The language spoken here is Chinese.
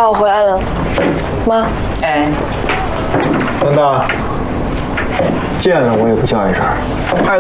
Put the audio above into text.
爸，我回来了。妈， 哎， 文大，见了我也不叫一声。